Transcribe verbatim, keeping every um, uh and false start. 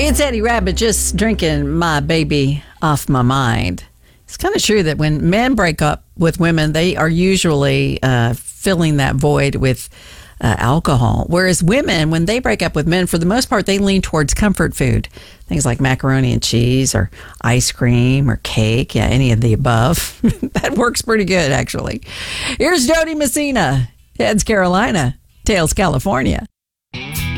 It's Eddie Rabbit just drinking my baby off my mind. It's kind of true that when men break up with women, they are usually uh, filling that void with uh, alcohol. Whereas women, when they break up with men, for the most part, they lean towards comfort food. Things like macaroni and cheese or ice cream or cake. Yeah, any of the above. That works pretty good, actually. Here's Jody Messina, Heads Carolina, Tails California.